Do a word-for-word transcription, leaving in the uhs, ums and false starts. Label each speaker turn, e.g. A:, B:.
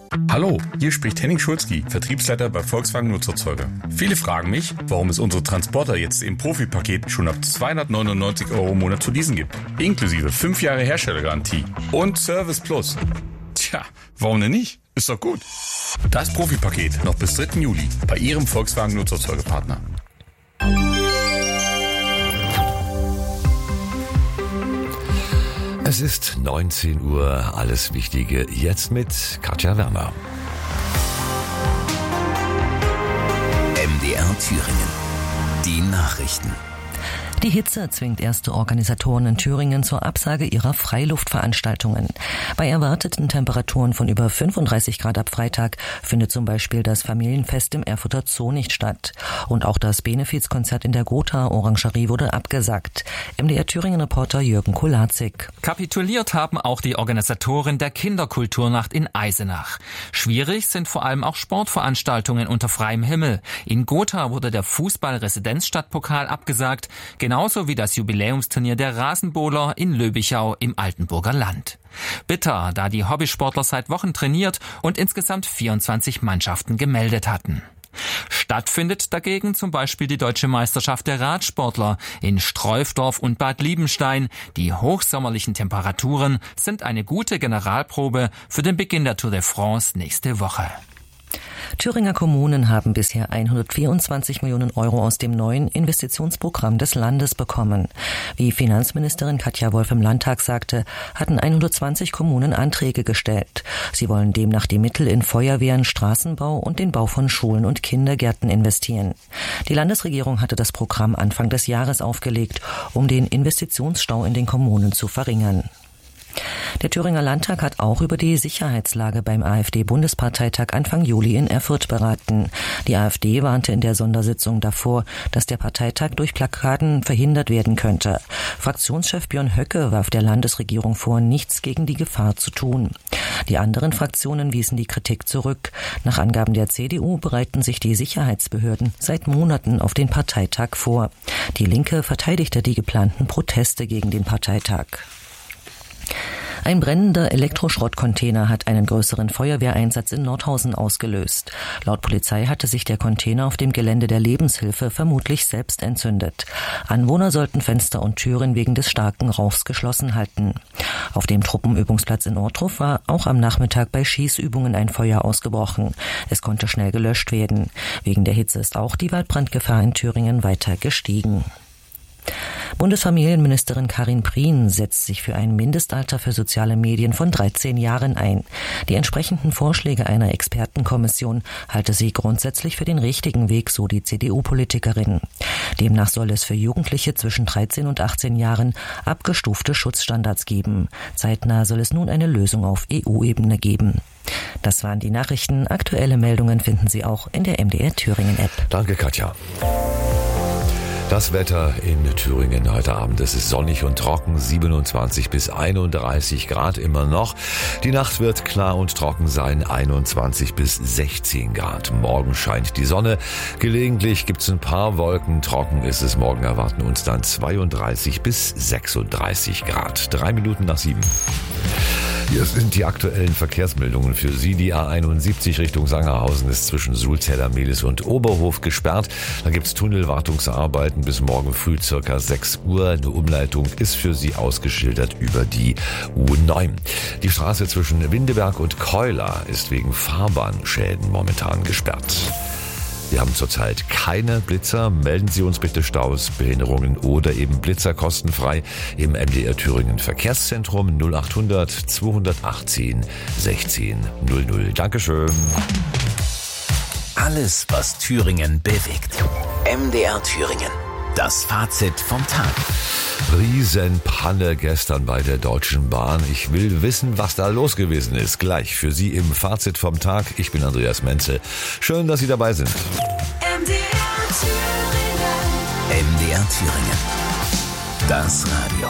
A: Hallo, hier spricht Henning Schulzki, Vertriebsleiter bei Volkswagen Nutzerzeuger. Viele fragen mich, warum es unsere Transporter jetzt im Profipaket schon ab zweihundertneunundneunzig Euro im Monat zu leasen gibt. Inklusive fünf Jahre Herstellergarantie und Service Plus. Tja, warum denn nicht? Ist doch gut. Das Profipaket noch bis dritten Juli bei Ihrem Volkswagen Nutzerzeugerpartner.
B: Es ist neunzehn Uhr, alles Wichtige jetzt mit Katja Werner.
C: M D R Thüringen. Die Nachrichten.
D: Die Hitze zwingt erste Organisatoren in Thüringen zur Absage ihrer Freiluftveranstaltungen. Bei erwarteten Temperaturen von über fünfunddreißig Grad ab Freitag findet zum Beispiel das Familienfest im Erfurter Zoo nicht statt. Und auch das Benefizkonzert in der Gotha-Orangerie wurde abgesagt. M D R Thüringen-Reporter Jürgen Kulazik.
E: Kapituliert haben auch die Organisatoren der Kinderkulturnacht in Eisenach. Schwierig sind vor allem auch Sportveranstaltungen unter freiem Himmel. In Gotha wurde der Fußball-Residenzstadtpokal abgesagt, genauso wie das Jubiläumsturnier der Rasenbowler in Löbichau im Altenburger Land. Bitter, da die Hobbysportler seit Wochen trainiert und insgesamt vierundzwanzig Mannschaften gemeldet hatten. Stattfindet dagegen zum Beispiel die Deutsche Meisterschaft der Radsportler in Streufdorf und Bad Liebenstein. Die hochsommerlichen Temperaturen sind eine gute Generalprobe für den Beginn der Tour de France nächste Woche.
D: Thüringer Kommunen haben bisher hundertvierundzwanzig Millionen Euro aus dem neuen Investitionsprogramm des Landes bekommen. Wie Finanzministerin Katja Wolf im Landtag sagte, hatten hundertzwanzig Kommunen Anträge gestellt. Sie wollen demnach die Mittel in Feuerwehren, Straßenbau und den Bau von Schulen und Kindergärten investieren. Die Landesregierung hatte das Programm Anfang des Jahres aufgelegt, um den Investitionsstau in den Kommunen zu verringern. Der Thüringer Landtag hat auch über die Sicherheitslage beim AfD-Bundesparteitag Anfang Juli in Erfurt beraten. Die AfD warnte in der Sondersitzung davor, dass der Parteitag durch Plakaten verhindert werden könnte. Fraktionschef Björn Höcke warf der Landesregierung vor, nichts gegen die Gefahr zu tun. Die anderen Fraktionen wiesen die Kritik zurück. Nach Angaben der C D U bereiten sich die Sicherheitsbehörden seit Monaten auf den Parteitag vor. Die Linke verteidigte die geplanten Proteste gegen den Parteitag. Ein brennender Elektroschrottcontainer hat einen größeren Feuerwehreinsatz in Nordhausen ausgelöst. Laut Polizei hatte sich der Container auf dem Gelände der Lebenshilfe vermutlich selbst entzündet. Anwohner sollten Fenster und Türen wegen des starken Rauchs geschlossen halten. Auf dem Truppenübungsplatz in Ortruf war auch am Nachmittag bei Schießübungen ein Feuer ausgebrochen. Es konnte schnell gelöscht werden. Wegen der Hitze ist auch die Waldbrandgefahr in Thüringen weiter gestiegen. Bundesfamilienministerin Karin Prien setzt sich für ein Mindestalter für soziale Medien von dreizehn Jahren ein. Die entsprechenden Vorschläge einer Expertenkommission halte sie grundsätzlich für den richtigen Weg, so die C D U-Politikerin. Demnach soll es für Jugendliche zwischen dreizehn und achtzehn Jahren abgestufte Schutzstandards geben. Zeitnah soll es nun eine Lösung auf E U-Ebene geben. Das waren die Nachrichten. Aktuelle Meldungen finden Sie auch in der M D R Thüringen-App.
B: Danke, Katja. Das Wetter in Thüringen heute Abend, es ist sonnig und trocken, siebenundzwanzig bis einunddreißig Grad immer noch. Die Nacht wird klar und trocken sein, einundzwanzig bis sechzehn Grad. Morgen scheint die Sonne, gelegentlich gibt's ein paar Wolken, trocken ist es. Morgen erwarten uns dann zweiunddreißig bis sechsunddreißig Grad. Drei Minuten nach sieben. Hier sind die aktuellen Verkehrsmeldungen für Sie. Die A einundsiebzig Richtung Sangerhausen ist zwischen Sulzeller, Mehlis und Oberhof gesperrt. Da gibt's Tunnelwartungsarbeiten bis morgen früh circa sechs Uhr. Eine Umleitung ist für Sie ausgeschildert über die U neun. Die Straße zwischen Windeberg und Keuler ist wegen Fahrbahnschäden momentan gesperrt. Wir haben zurzeit keine Blitzer. Melden Sie uns bitte Staus, Behinderungen oder eben Blitzer kostenfrei im M D R Thüringen Verkehrszentrum null achthundert zweihundertachtzehn sechzehn null null. Dankeschön.
C: Alles, was Thüringen bewegt. M D R Thüringen. Das Fazit vom Tag.
B: Riesenpanne gestern bei der Deutschen Bahn. Ich will wissen, was da los gewesen ist. Gleich für Sie im Fazit vom Tag. Ich bin Andreas Menzel. Schön, dass Sie dabei sind.
F: M D R Thüringen.
C: M D R Thüringen. Das Radio.